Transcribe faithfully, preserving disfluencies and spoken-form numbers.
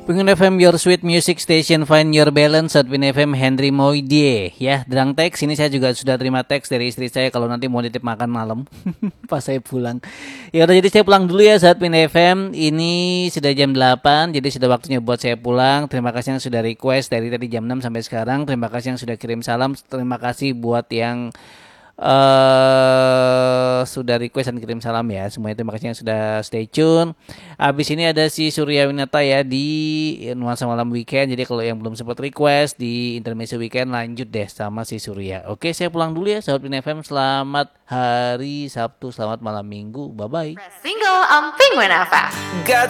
Pengen F M Your Sweet Music Station, Find Your Balance at Win F M Henry Moidie. Ya, derang teks ini saya juga sudah terima teks dari istri saya kalau nanti mau nitip makan malam pas saya pulang. Ya udah, jadi saya pulang dulu ya saat Win F M. Ini sudah jam delapan, jadi sudah waktunya buat saya pulang. Terima kasih yang sudah request dari tadi jam enam sampai sekarang. Terima kasih yang sudah kirim salam. Terima kasih buat yang uh, sudah request dan kirim salam ya. Semuanya terima kasih yang sudah stay tune. Abis ini ada si Surya Winata ya di Nuansa Malam Weekend. Jadi kalau yang belum sempat request di Intermezzo Weekend, lanjut deh sama si Surya. Oke, saya pulang dulu ya sahabat Win F M. Selamat hari Sabtu, selamat malam Minggu. Bye bye. Single on Penguin F M.